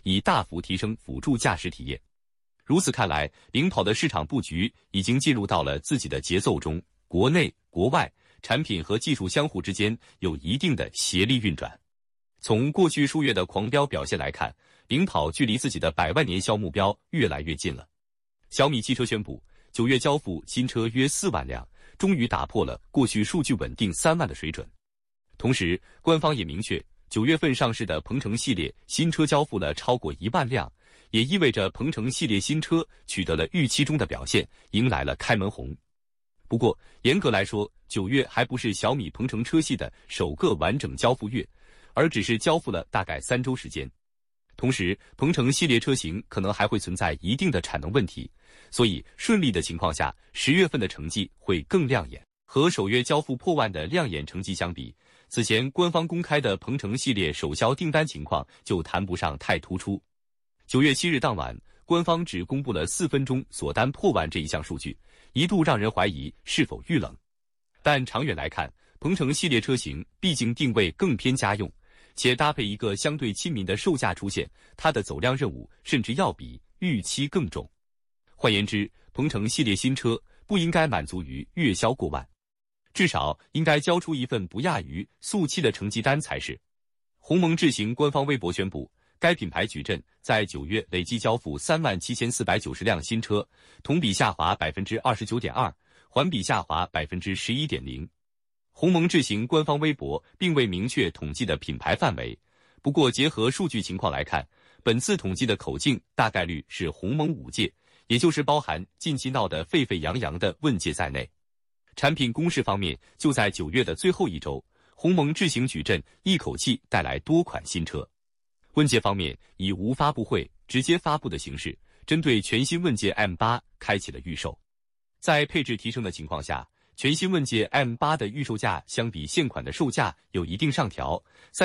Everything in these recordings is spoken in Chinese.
以大幅提升辅助驾驶体验。如此看来，领跑的市场布局已经进入到了自己的节奏中，国内、国外产品和技术相互之间有一定的协力运转。从过去数月的狂飙表现来看，领跑距离自己的100万年销目标越来越近了。小米汽车宣布，9月交付新车约4万辆，终于打破了过去数据稳定3万的水准。同时，官方也明确，9月份上市的鹏程系列新车交付了超过1万辆，也意味着鹏程系列新车取得了预期中的表现，迎来了开门红。不过，严格来说，9月还不是小米鹏程车系的首个完整交付月，而只是交付了大概3周时间。同时，鹏程系列车型可能还会存在一定的产能问题，所以顺利的情况下，10月份的成绩会更亮眼。和首月交付破万的亮眼成绩相比，此前官方公开的鹏程系列首销订单情况就谈不上太突出。9月7日当晚，官方只公布了4分钟锁单破万这一项数据，一度让人怀疑是否遇冷。但长远来看，鹏程系列车型毕竟定位更偏家用，且搭配一个相对亲民的售价出现，它的走量任务甚至要比预期更重。换言之，鹏程系列新车不应该满足于月销过万，至少应该交出一份不亚于速7的成绩单才是。鸿蒙智行官方微博宣布，该品牌矩阵在9月累计交付37490辆新车，同比下滑 29.2%， 环比下滑 11.0%。鸿蒙智行官方微博并未明确统计的品牌范围，不过结合数据情况来看，本次统计的口径大概率是鸿蒙5界，也就是包含近期闹得沸沸扬扬的问界在内。产品公示方面，就在9月的最后一周，鸿蒙智行矩阵一口气带来多款新车。问界方面，以无发布会直接发布的形式，针对全新问界 M8 开启了预售。在配置提升的情况下，全新问界 M8 的预售价相比现款的售价有一定上调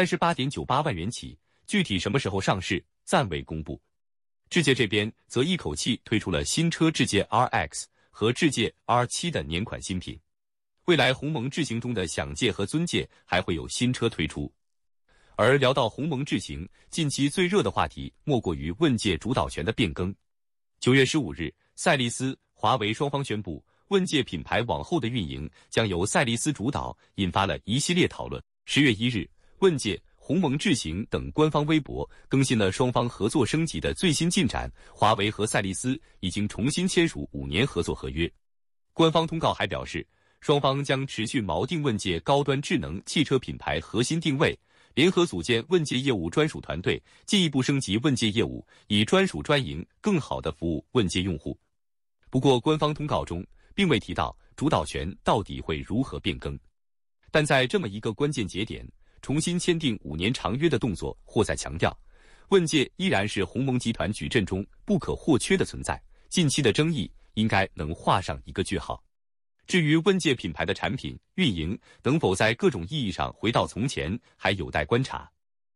，38.98万元起，具体什么时候上市暂未公布。智界这边则一口气推出了新车智界 RX 和智界 R7 的年款新品。未来鸿蒙智行中的享界和尊界还会有新车推出。而聊到鸿蒙智行，近期最热的话题莫过于问界主导权的变更。9月15日，赛力斯、华为双方宣布，问界品牌往后的运营将由赛力斯主导，引发了一系列讨论。10月1日，问界、鸿蒙智行等官方微博更新了双方合作升级的最新进展，华为和赛力斯已经重新签署5年合作合约。官方通告还表示，双方将持续锚定问界高端智能汽车品牌核心定位，联合组建问界业务专属团队，进一步升级问界业务，以专属专营更好地服务问界用户。不过，官方通告中并未提到主导权到底会如何变更。但在这么一个关键节点，重新签订5年长约的动作或在强调，问界依然是鸿蒙集团矩阵中不可或缺的存在，近期的争议应该能画上一个句号。至于问界品牌的产品、运营能否在各种意义上回到从前，还有待观察。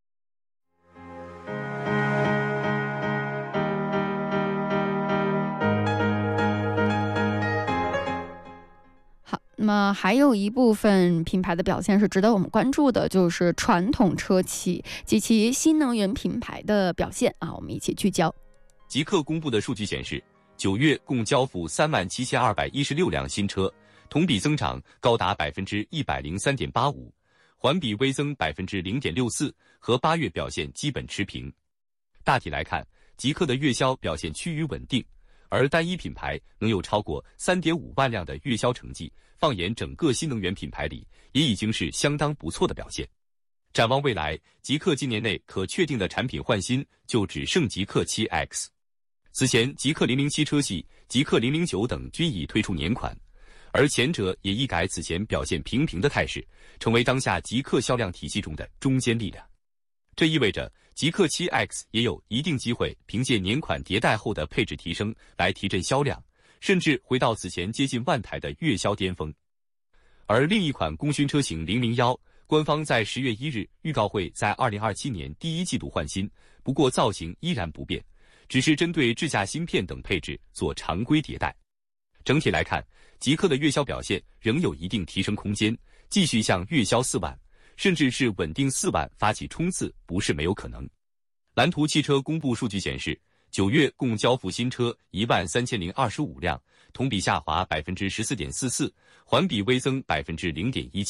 好，那么还有一部分品牌的表现是值得我们关注的，就是传统车企及其新能源品牌的表现啊，我们一起聚焦。 极客公布的数据显示，9月共交付37216辆新车，同比增长高达 103.85%， 环比微增 0.64%， 和8月表现基本持平。大体来看，极客的月销表现趋于稳定，而单一品牌能有超过 3.5 万辆的月销成绩，放眼整个新能源品牌里，也已经是相当不错的表现。展望未来，极客今年内可确定的产品换新就只剩极客 7X。此前，极客007车系、极客009等均已推出年款，而前者也一改此前表现平平的态势，成为当下极客销量体系中的中坚力量。这意味着极客 7X 也有一定机会凭借年款迭代后的配置提升来提振销量，甚至回到此前接近万台的月销巅峰。而另一款功勋车型001，官方在10月1日预告会在2027年第一季度换新，不过造型依然不变，只是针对智驾芯片等配置做常规迭代。整体来看，极客的月销表现仍有一定提升空间，继续向月销4万，甚至是稳定4万发起冲刺不是没有可能。 蓝图汽车公布数据显示，9月共交付新车13025辆，同比下滑14.44%，环比微增0.17%。